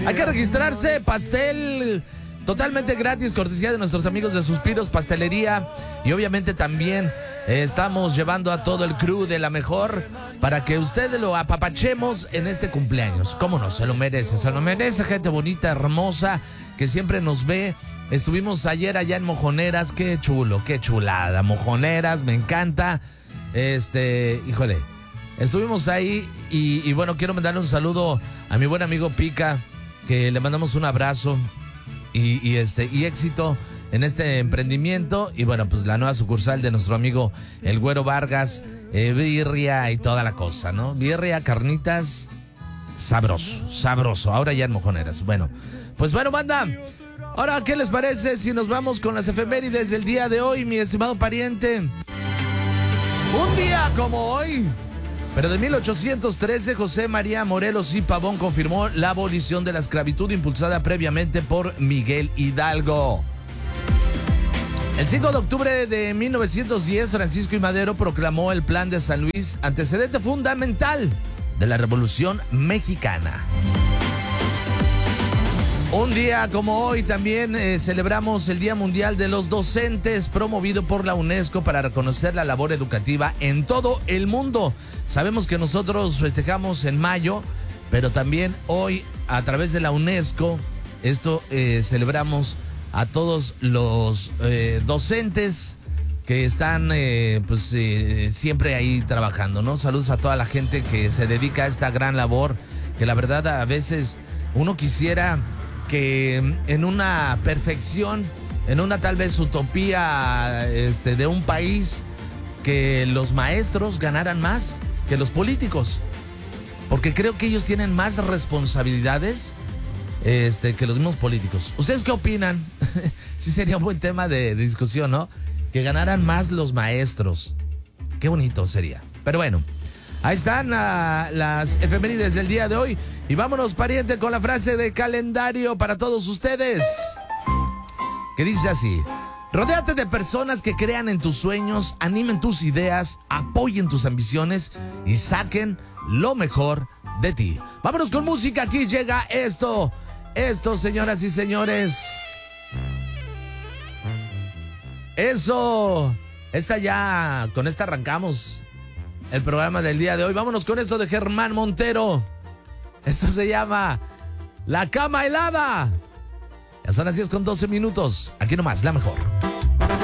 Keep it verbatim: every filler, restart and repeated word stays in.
Hay que registrarse, pastel totalmente gratis, cortesía de nuestros amigos de Suspiros Pastelería. Y obviamente también eh, estamos llevando a todo el crew de La Mejor para que ustedes lo apapachemos en este cumpleaños. ¿Cómo no? Se lo merece, se lo merece, gente bonita, hermosa, que siempre nos ve. Estuvimos ayer allá en Mojoneras, qué chulo, qué chulada. Mojoneras, me encanta. Este, híjole, estuvimos ahí y, y bueno, quiero mandarle un saludo a mi buen amigo Pica, que le mandamos un abrazo y, y este y éxito en este emprendimiento. Y bueno, pues la nueva sucursal de nuestro amigo el Güero Vargas, eh, birria y toda la cosa, ¿no? Birria, carnitas, sabroso, sabroso. Ahora ya en Mojoneras. Bueno, pues bueno, banda. Ahora, ¿qué les parece si nos vamos con las efemérides del día de hoy, mi estimado pariente? Un día como hoy, pero de mil ochocientos trece, José María Morelos y Pavón confirmó la abolición de la esclavitud impulsada previamente por Miguel Hidalgo. El cinco de octubre de mil novecientos diez, Francisco I. Madero proclamó el Plan de San Luis, antecedente fundamental de la Revolución Mexicana. Un día como hoy también eh, celebramos el Día Mundial de los Docentes, promovido por la UNESCO para reconocer la labor educativa en todo el mundo. Sabemos que nosotros festejamos en mayo, pero también hoy a través de la UNESCO esto eh, celebramos a todos los eh, docentes que están eh, pues eh, siempre ahí trabajando, ¿no? Saludos a toda la gente que se dedica a esta gran labor, que la verdad a veces uno quisiera que en una perfección, en una tal vez utopía este, de un país, que los maestros ganaran más que los políticos, porque creo que ellos tienen más responsabilidades este, que los mismos políticos. ¿Ustedes qué opinan? Sí sería un buen tema de, de discusión, ¿no? Que ganaran más los maestros. Qué bonito sería. Pero bueno, ahí están uh, las efemérides del día de hoy. Y vámonos, pariente, con la frase de calendario para todos ustedes, que dice así: rodéate de personas que crean en tus sueños, animen tus ideas, apoyen tus ambiciones y saquen lo mejor de ti. Vámonos con música, aquí llega esto, esto, señoras y señores. Eso, esta ya, con esta arrancamos el programa del día de hoy. Vámonos con esto de Germán Montero. Esto se llama La Cama Helada. Ya son las diez con doce minutos. Aquí nomás, La Mejor.